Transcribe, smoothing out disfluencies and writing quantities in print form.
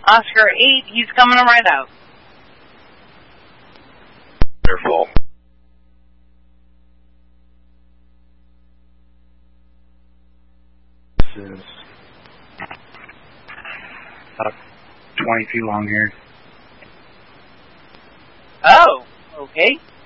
Oscar 8, he's coming right out. Careful. This is about 20 feet long here. Oh, okay.